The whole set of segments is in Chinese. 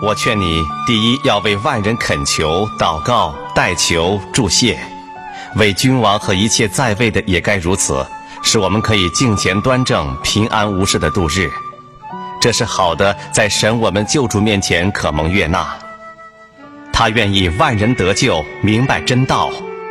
我劝你，第一要为万人恳求、祷告、代求、祝谢，为君王和一切在位的也该如此，使我们可以敬虔端正、平安无事的度日。这是好的，在神我们救主面前可蒙悦纳。他愿意万人得救，明白真道。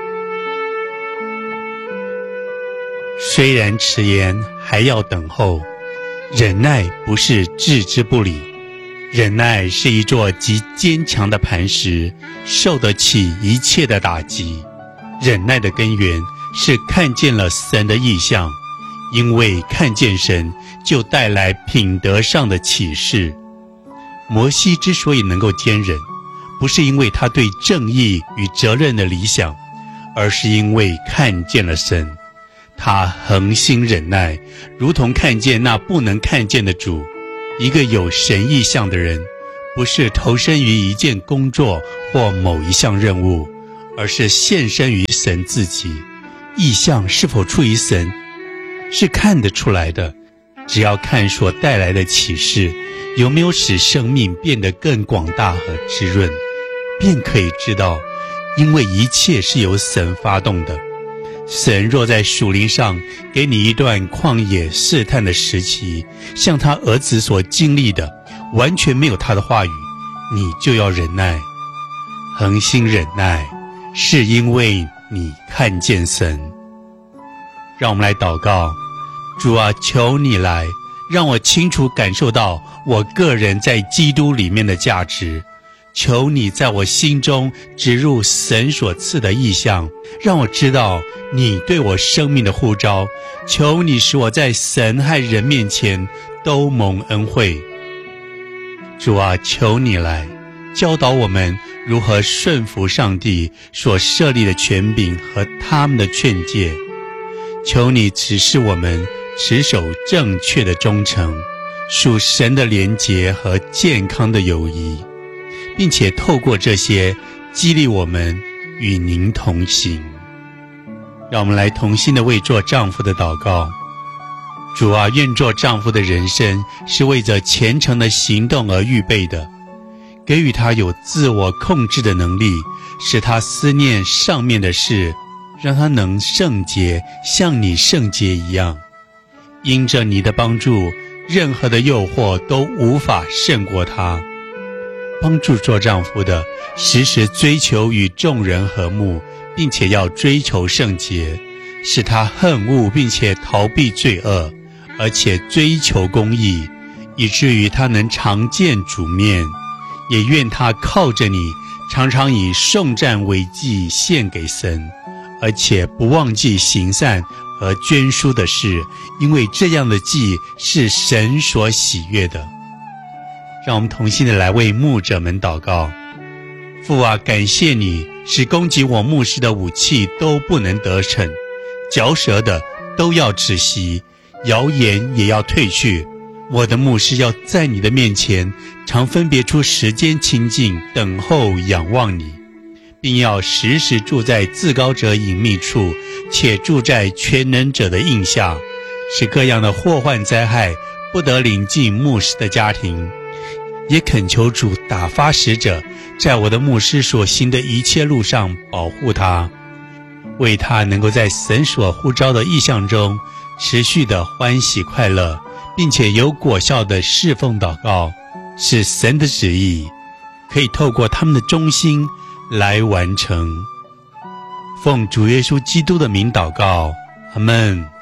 虽然迟延，还要等候。忍耐不是置之不理，忍耐是一座极坚强的磐石，受得起一切的打击。忍耐的根源是看见了神的异象，因为看见神就带来品德上的启示。摩西之所以能够坚忍，不是因为他对正义与责任的理想，而是因为看见了神。他恒心忍耐，如同看见那不能看见的主。一个有神意象的人，不是投身于一件工作或某一项任务，而是献身于神自己。意象是否出于神，是看得出来的。只要看所带来的启示有没有使生命变得更广大和滋润，便可以知道，因为一切是由神发动的。神若在属灵上给你一段旷野试探的时期，像他儿子所经历的，完全没有他的话语，你就要忍耐。恒心忍耐，是因为你看见神。让我们来祷告。主啊，求你来，让我清楚感受到我个人在基督里面的价值。求你在我心中植入神所赐的意象，让我知道你对我生命的呼召。求你使我在神和人面前都蒙恩惠。主啊，求你来教导我们如何顺服上帝所设立的权柄和他们的劝诫。求你指示我们持守正确的忠诚，属神的连结和健康的友谊，并且透过这些激励我们与您同行。让我们来同心的为做丈夫的祷告。主啊，愿做丈夫的人生是为着虔诚的行动而预备的，给予他有自我控制的能力，使他思念上面的事，让他能圣洁，像你圣洁一样。因着你的帮助，任何的诱惑都无法胜过他。帮助做丈夫的时时追求与众人和睦，并且要追求圣洁，使他恨恶并且逃避罪恶，而且追求公义，以至于他能常见主面。也愿他靠着你，常常以颂赞为祭献给神，而且不忘记行善和捐书的事，因为这样的祭是神所喜悦的。让我们同心的来为牧者们祷告。父啊，感谢你使攻击我牧师的武器都不能得逞，嚼舌的都要止息，谣言也要退去。我的牧师要在你的面前常分别出时间亲近，等候仰望你，并要时时住在至高者隐秘处，且住在全能者的荫下，使各样的祸患灾害不得临近牧师的家庭。也恳求主打发使者，在我的牧师所行的一切路上保护他，为他能够在神所呼召的意象中持续的欢喜快乐，并且有果效的侍奉祷告，使神的旨意可以透过他们的忠心来完成。奉主耶稣基督的名祷告，阿们。